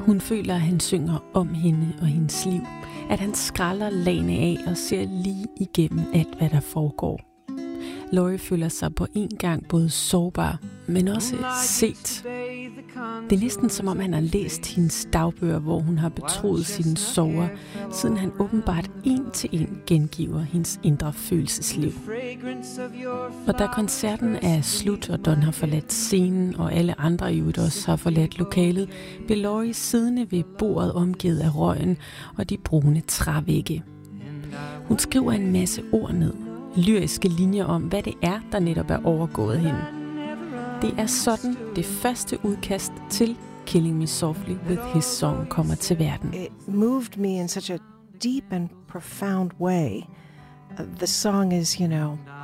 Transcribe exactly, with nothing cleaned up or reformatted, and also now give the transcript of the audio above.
Hun føler, at han synger om hende og hendes liv. At han skræller lagene af og ser lige igennem alt, hvad der foregår. Laurie føler sig på en gang både sårbar, men også set. Det er næsten som om han har læst hendes dagbøger, hvor hun har betroet sine sorger, siden han åbenbart en til en gengiver hendes indre følelsesliv. Og da koncerten er slut, og Don har forladt scenen, og alle andre i øvrigt også har forladt lokalet, bliver Laurie siddende ved bordet omgivet af røgen og de brune trævægge. Hun skriver en masse ord ned, lyriske linjer om, hvad det er, der netop er overgået hende. Det er sådan, det første udkast til Killing Me Softly with His Song kommer til verden. It moved me in such a deep and profound way. Uh, the song is, you know,